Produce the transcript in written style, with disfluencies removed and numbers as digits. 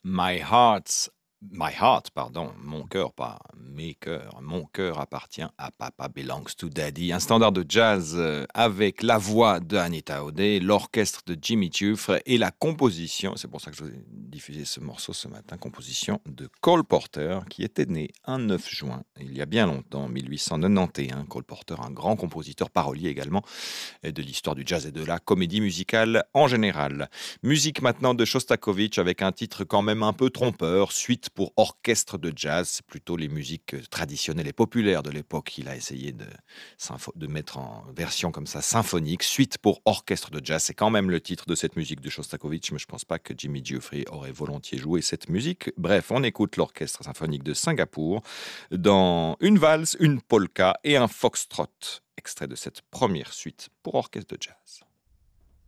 My heart, pardon, mon cœur, pas mes cœurs, mon cœur appartient à papa, belongs to daddy. Un standard de jazz avec la voix de Anita O'Day, l'orchestre de Jimmy Giuffre et la composition, c'est pour ça que je vous ai diffusé ce morceau ce matin, composition de Cole Porter, qui était né un 9 juin, il y a bien longtemps, 1891. Cole Porter, un grand compositeur, parolier également, et de l'histoire du jazz et de la comédie musicale en général. Musique maintenant de Shostakovich avec un titre quand même un peu trompeur, suite pour orchestre de jazz, c'est plutôt les musiques traditionnelles et populaires de l'époque qu'il a essayé de mettre en version comme ça symphonique. Suite pour orchestre de jazz, c'est quand même le titre de cette musique de Shostakovich, mais je pense pas que Jimmy Giuffre aurait volontiers joué cette musique. Bref, on écoute l'orchestre symphonique de Singapour dans une valse, une polka et un foxtrot, extrait de cette première suite pour orchestre de jazz.